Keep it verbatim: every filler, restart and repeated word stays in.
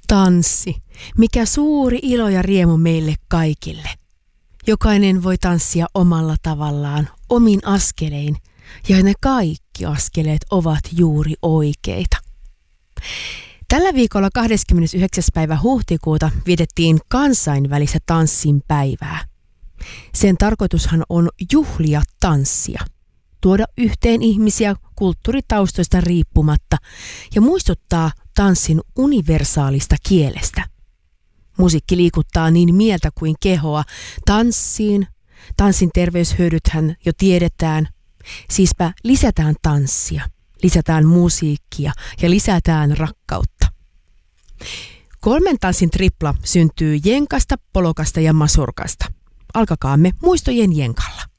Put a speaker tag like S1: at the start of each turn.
S1: Tanssi. Mikä suuri ilo ja riemu meille kaikille. Jokainen voi tanssia omalla tavallaan, omin askelein, ja ne kaikki askeleet ovat juuri oikeita. Tällä viikolla kahdeskymmenesyhdeksäs päivä huhtikuuta vietettiin kansainvälistä tanssin päivää. Sen tarkoitushan on juhlia tanssia, tuoda yhteen ihmisiä kulttuuritaustoista riippumatta ja muistuttaa tanssin universaalista kielestä. Musiikki liikuttaa niin mieltä kuin kehoa. Tanssiin, tanssin terveyshyödythän jo tiedetään. Siispä lisätään tanssia, lisätään musiikkia ja lisätään rakkautta. Kolmen tanssin tripla syntyy jenkasta, polokasta ja masurkasta. Alkakaamme muistojen jenkalla.